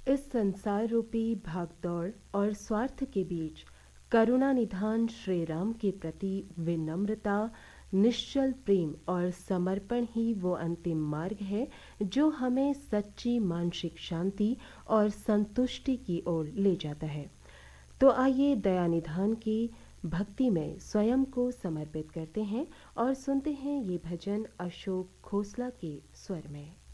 इस संसार रूपी भागदौड़ और स्वार्थ के बीच करुणा निधान श्री राम के प्रति विनम्रता, निश्चल प्रेम और समर्पण ही वो अंतिम मार्ग है जो हमें सच्ची मानसिक शांति और संतुष्टि की ओर ले जाता है। तो आइए दया निधान की भक्ति में स्वयं को समर्पित करते हैं और सुनते हैं ये भजन अशोक खोसला के स्वर में।